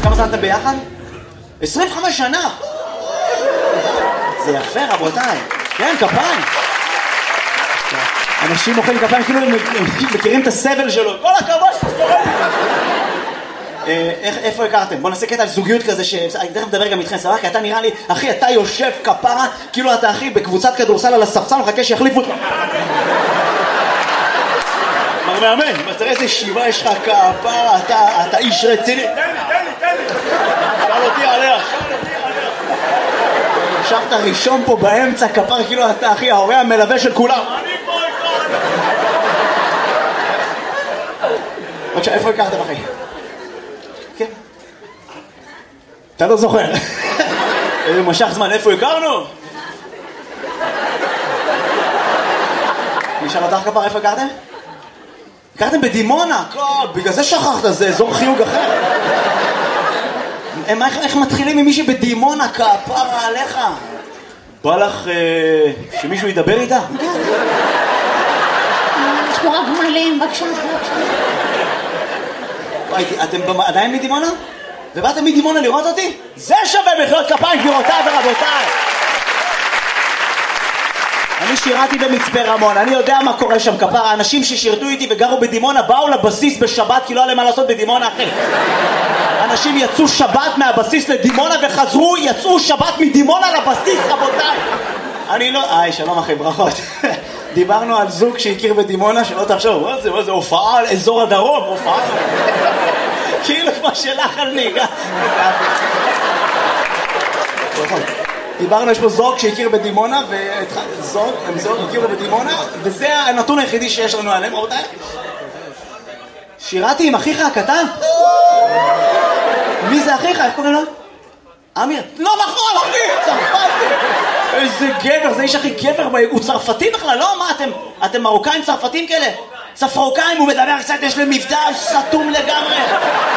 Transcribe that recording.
כמה זמן אתם ביחד? 25 שנה! זה יפה רבותיי. כן, כפיים. אנשים מוחאים כפיים כאילו הם מכירים את הסבל שלו. כל הכבוד שסובל. איפה הכרתם? בוא נעשה קטע על זוגיות כזה אני תכף מדבר גם איתכם, סבבה? כי אתה נראה לי, אחי, אתה יושב כפרה כאילו אתה אחי בקבוצת כדורסל על הספסל מחכה שיחליפו אותך. מר מאמן, תראה איזה שיבה יש לך כפרה, אתה איש רציני. תן לי. שאל אותי עליה. ישבת ראשון פה באמצע כפר כאילו אתה אחי ההורה המלווה של כולם. אני פה איתו. בבקשה, איפה הכרתם אחי? כן. אתה לא זוכר. משך זמן, איפה הכרנו? נשאל אותך כפר, איפה הכרתם? הכרתם בדימונה, בגלל זה שכחת, זה אזור חיוג אחר. איך מתחילים עם מישהי בדימונה כפרה עליך? בא לך שמישהו ידבר איתה? יש פה רק גמלים, בבקשה. אתם עדיין מדימונה? ובאתם מדימונה לראות אותי? זה שווה מחיאות כפיים גבירותיי ורבותיי. אני שירתי במצפה רמון, אני יודע מה קורה שם כפרה. האנשים ששירתו איתי וגרו בדימונה באו לבסיס בשבת כי לא היה להם מה לעשות בדימונה אחי. אנשים יצאו שבת מהבסיס לדימונה וחזרו, יצאו שבת מדימונה לבסיס רבותיי. אני לא... שלום אחי, ברכות. דיברנו על זוג שהכיר בדימונה, שלא תחשוב, מה זה הופעה על אזור הדרום, הופעה כאילו כמו שלך על ניגה. דיברנו, יש פה זוג שהכיר בדימונה, הם זוג הכירו בדימונה, וזה הנתון היחידי שיש לנו עליהם, רבותיי. שירתי עם אחיך הקטן? מי זה אחיך? איך קוראים לו? אמיר. לא נכון, אחי, צרפתי. איזה גבר, זה איש הכי גבר, הוא צרפתי בכלל, לא? מה, אתם מרוקאים צרפתים כאלה? צפרוקאים, הוא מדבר קצת, יש להם מבטא סתום לגמרי.